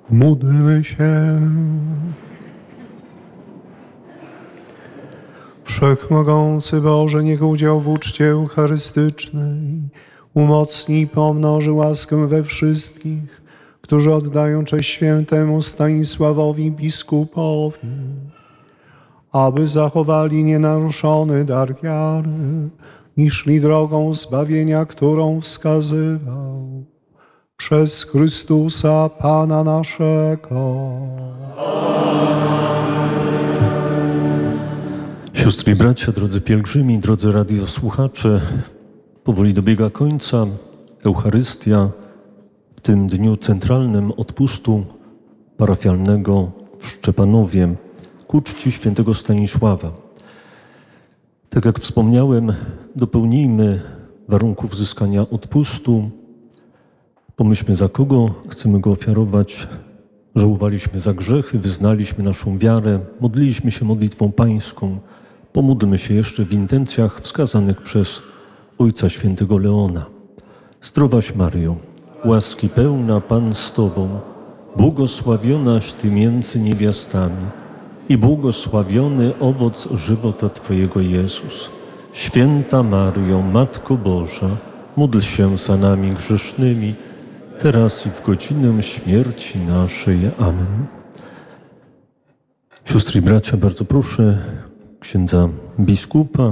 Módlmy się. Wszechmogący Boże, niech udział w uczcie eucharystycznej umocni i pomnoży łaskę we wszystkich, którzy oddają cześć świętemu Stanisławowi biskupowi, aby zachowali nienaruszony dar wiary i szli drogą zbawienia, którą wskazywał przez Chrystusa Pana naszego. Siostry i bracia, drodzy pielgrzymi, drodzy radiosłuchacze, powoli dobiega końca Eucharystia w tym dniu centralnym odpustu parafialnego w Szczepanowie ku czci świętego Stanisława. Tak jak wspomniałem, dopełnijmy warunków uzyskania odpustu. Pomyślmy, za kogo chcemy go ofiarować. Żałowaliśmy za grzechy, wyznaliśmy naszą wiarę, modliliśmy się modlitwą pańską. Pomódlmy się jeszcze w intencjach wskazanych przez Ojca Świętego Leona. Zdrowaś Maryjo, łaski pełna Pan z Tobą, błogosławionaś Ty między niewiastami i błogosławiony owoc żywota Twojego Jezus. Święta Maryjo, Matko Boża, módl się za nami grzesznymi, teraz i w godzinę śmierci naszej. Amen. Siostry i bracia, bardzo proszę księdza biskupa